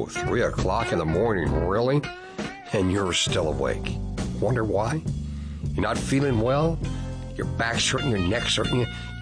3 o'clock in the morning, really? And you're still awake. Wonder why? You're not feeling well? Your back's hurting, your neck's hurting,